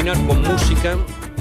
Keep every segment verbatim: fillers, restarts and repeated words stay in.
terminar con música.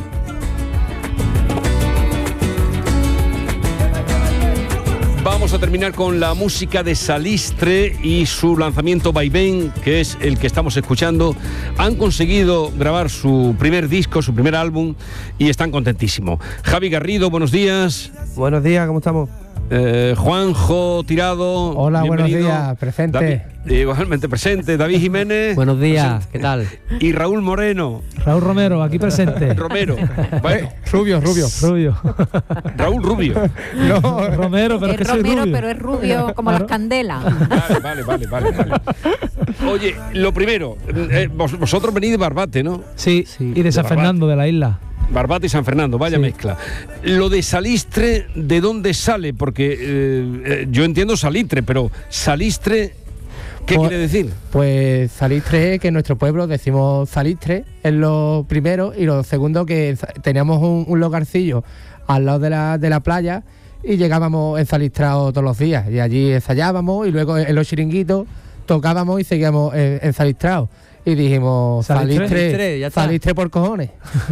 Vamos a terminar con la música de Salistre y su lanzamiento Vaivén, que es el que estamos escuchando. Han conseguido grabar su primer disco, su primer álbum, y están contentísimos. Javi Garrido, buenos días. Buenos días, ¿cómo estamos? Eh, Juanjo Tirado. Hola, bienvenido. buenos días, presente. David, igualmente presente. David Jiménez. Buenos días, presente. ¿qué tal? Y Raúl Moreno. Raúl Romero, aquí presente. Romero. Bueno, Rubio, Rubio. Rubio. Raúl Rubio. No, Romero, pero es, es que soy Romero, rubio. pero es rubio como Claro. las candelas. Vale, vale, vale, vale, vale. Oye, lo primero, eh, vos, vosotros venís de Barbate, ¿no? Sí, Sí, y de San de Fernando, de la isla. Barbate y San Fernando, vaya Sí. mezcla. Lo de Salistre, ¿de dónde sale? Porque eh, eh, yo entiendo salitre, pero Salistre, ¿qué Pues- quiere decir? Pues Salistre, que en nuestro pueblo decimos Salistre, es lo primero, y lo segundo que sa- teníamos un, un lugarcillo al lado de la, de la playa y llegábamos ensalistrados todos los días, y allí ensayábamos y luego en los chiringuitos tocábamos y seguíamos en- ensalistrados. Y dijimos, ¿Salistre? Salistre, Salistre, ya está. Salistre por cojones.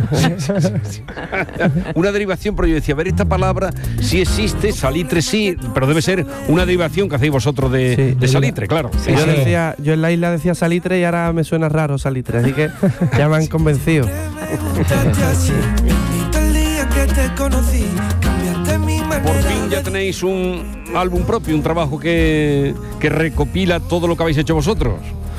Una derivación, pero yo decía, a ver, esta palabra sí existe, salitre sí, pero debe ser una derivación que hacéis vosotros de, Sí, de salitre, claro. Sí, yo decía, yo en la isla decía Salitre y ahora me suena raro Salitre, así que ya me han convencido. Por fin ya tenéis un álbum propio, un trabajo que, que recopila todo lo que habéis hecho vosotros.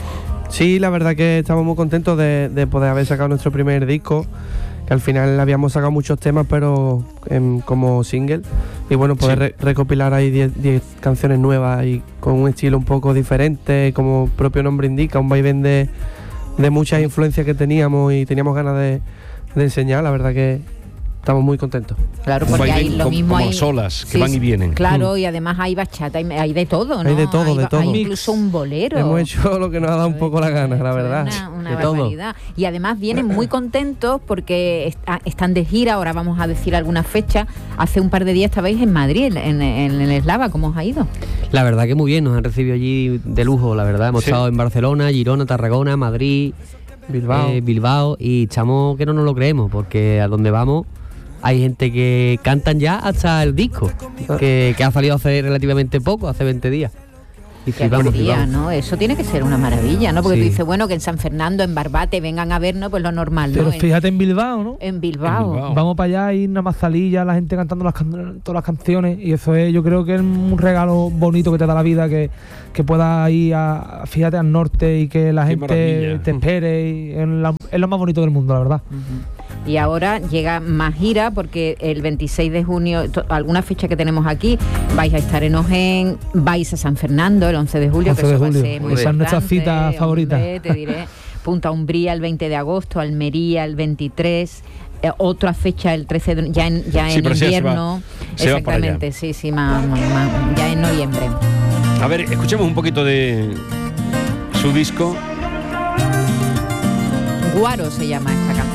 Sí, la verdad que estamos muy contentos de, de poder haber sacado nuestro primer disco, que al final habíamos sacado muchos temas, pero em, como single. Y bueno, poder Sí. re- recopilar ahí diez canciones nuevas y con un estilo un poco diferente, como el propio nombre indica, un vaivén de, de muchas influencias que teníamos y teníamos ganas de, de enseñar. La verdad que estamos muy contentos. Claro, Un porque vaivén hay lo como- mismo como hay las olas, que sí, van y vienen. Claro, y además hay bachata, hay, hay de todo, ¿no? Hay de todo, de ba- todo. Hay incluso un bolero. Hemos hecho lo que nos ha dado un poco la gana, la Esto es verdad. Una, una De todo. barbaridad. Y además vienen muy contentos porque está- están de gira, ahora vamos a decir algunas fechas. Hace un par de días estabais en Madrid, en, en, en el Eslava, ¿cómo os ha ido? La verdad que muy bien, nos han recibido allí de lujo, la verdad. Hemos Sí. estado en Barcelona, Girona, Tarragona, Madrid, Bilbao. eh, Bilbao, y estamos que no nos lo creemos, porque a donde vamos hay gente que cantan ya hasta el disco, que, que ha salido hace relativamente poco, hace veinte días. Y Qué flipamos, alegría, flipamos. ¿no? Eso tiene que ser una maravilla, ¿no? Porque Sí. tú dices, bueno, que en San Fernando, en Barbate, vengan a vernos, pues lo normal, ¿no? Pero En- fíjate en Bilbao, ¿no? en Bilbao. En Bilbao. Vamos para allá y nada más salilla, la gente cantando las can- todas las canciones, y eso es, yo creo que es un regalo bonito que te da la vida, que, que puedas ir a, fíjate, al norte y que la Qué gente maravilla. te espere, y es, la- es lo más bonito del mundo, la verdad. Ujú. Y ahora llega más gira porque el veintiséis de junio, to- alguna fecha que tenemos aquí, vais a estar en Ojén, vais a San Fernando el once de julio, once que de eso julio. va a ser muy Esa es nuestra importante, cita favorita. hombre, te diré. Punta Umbría el veinte de agosto, Almería el veintitrés, eh, otra fecha el trece de, ya en, ya Sí, en pero sí, se va- invierno. se va para allá. Exactamente, sí, sí, más, más- más- ya en noviembre. A ver, escuchemos un poquito de su disco. Guaro se llama esta canción.